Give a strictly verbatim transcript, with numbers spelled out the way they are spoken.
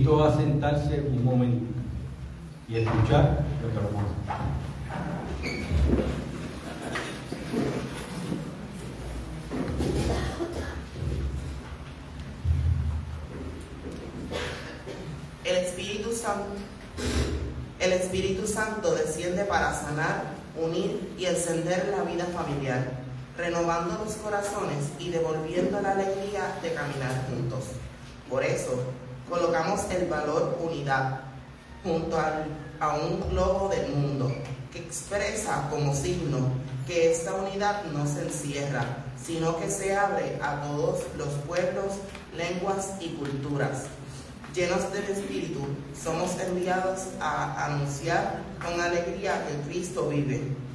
invito a sentarse un momento y escuchar lo que vamos a hacer. El Espíritu Santo, el Espíritu Santo desciende para sanar, unir y encender la vida familiar, renovando los corazones y devolviendo la alegría de caminar juntos. Por eso, colocamos el valor unidad junto al, a un globo del mundo que expresa como signo que esta unidad no se encierra, sino que se abre a todos los pueblos, lenguas y culturas. Llenos del Espíritu, somos enviados a anunciar con alegría que Cristo vive.